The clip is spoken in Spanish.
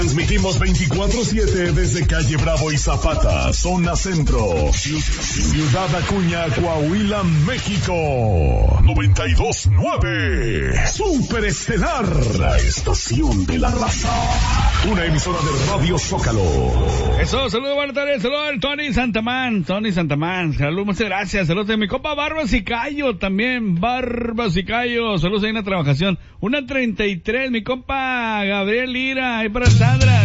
Transmitimos 24/7 desde calle Bravo y Zapata, zona centro, Ciudad Acuña, Coahuila, México. 92.9. Superestelar, la estación de la raza. Una emisora de Radio Zócalo. Eso, saludos, buenas tardes, saludos al Tony Santamán, saludos, muchas gracias, saludos de mi compa Barbas y Cayo también, saludos ahí en la trabajación, 1:33, mi compa Gabriel Lira, ahí para Sandra.